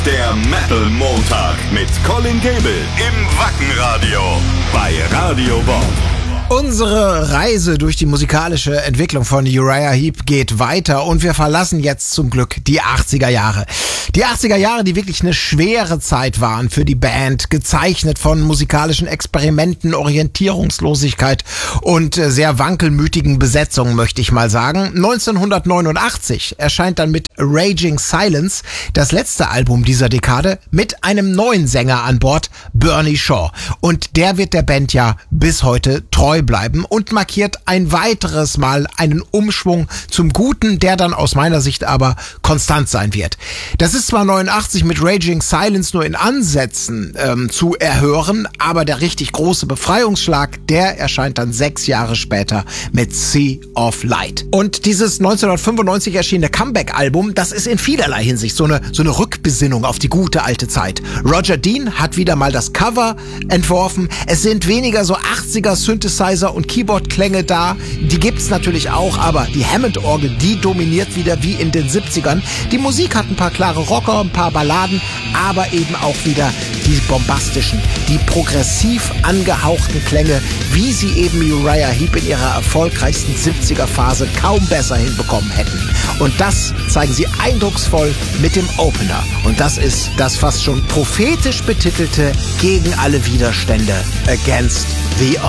Der Metal Montag mit Colin Gable im Wackenradio bei Radio Bob. Unsere Reise durch die musikalische Entwicklung von Uriah Heep geht weiter und wir verlassen jetzt zum Glück die 80er Jahre. Die 80er Jahre, die wirklich eine schwere Zeit waren für die Band, gezeichnet von musikalischen Experimenten, Orientierungslosigkeit und sehr wankelmütigen Besetzungen, möchte ich mal sagen. 1989 erscheint dann mit Raging Silence das letzte Album dieser Dekade mit einem neuen Sänger an Bord, Bernie Shaw. Und der wird der Band ja bis heute treu bleiben und markiert ein weiteres Mal einen Umschwung zum Guten, der dann aus meiner Sicht aber konstant sein wird. Das ist zwar 89 mit Raging Silence nur in Ansätzen zu erhören, aber der richtig große Befreiungsschlag, der erscheint dann 6 Jahre später mit Sea of Light. Und dieses 1995 erschienene Comeback-Album, das ist in vielerlei Hinsicht so eine Rückbesinnung auf die gute alte Zeit. Roger Dean hat wieder mal das Cover entworfen. Es sind weniger so 80er Synthesizer und Keyboard-Klänge da. Die gibt's natürlich auch, aber die Hammond-Orgel, die dominiert wieder wie in den 70ern. Die Musik hat ein paar klare Rocker, ein paar Balladen, aber eben auch wieder die bombastischen, die progressiv angehauchten Klänge, wie sie eben Uriah Heep in ihrer erfolgreichsten 70er-Phase kaum besser hinbekommen hätten. Und das zeigen sie eindrucksvoll mit dem Opener. Und das ist das fast schon prophetisch betitelte Gegen alle Widerstände, Against the Odds.